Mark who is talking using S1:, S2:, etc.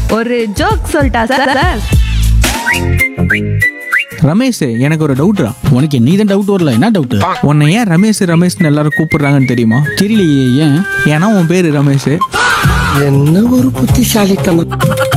S1: ஒரு ஜோக் சொல்லிட்டா sir sir.
S2: Ramesh, எனக்கு ஒரு டவுட்ரா.
S3: உனக்கு நீ தான் டவுட் வரல, என்ன டவுட்?
S2: உன்னை ஏன் ரமேஷ் ரமேஷ்னு எல்லாரும் கூப்பிடுறாங்கன்னு தெரியுமா?
S3: தெரியலையே, ஏன்?
S2: ஏன்னா உன் பேரு ரமேஷ்.
S4: என்ன ஒரு புத்திசாலித்தனம்.